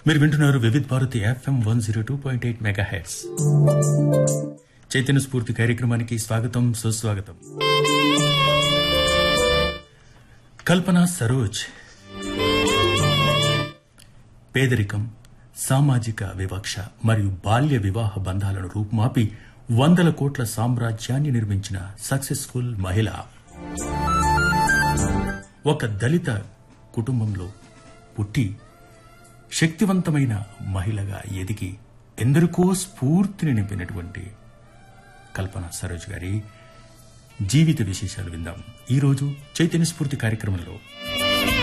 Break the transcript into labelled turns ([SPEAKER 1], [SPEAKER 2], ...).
[SPEAKER 1] మీరు వింటున్నారు Vividh Bharati FM 102.8 megahertz. Chaitanya స్ఫూర్తి కార్యక్రమానికి స్వాగతం, సుస్వాగతం. కల్పన సరోజ్ పేదరికం, సామాజిక వివక్ష మరియు బాల్య వివాహ బంధాలను రూపుమాపి 100 కోట్ల సామ్రాజ్యాన్ని నిర్మించిన సక్సెస్ఫుల్ మహిళ. ఒక దళిత కుటుంబంలో పుట్టి శక్తివంతమైన మహిళగా ఎదిగి ఎందరికో స్ఫూర్తిని నింపినటువంటి కల్పన సరోజ్ గారి జీవిత విశేషాలు విందాం ఈరోజు చైతన్య స్ఫూర్తి కార్యక్రమంలో.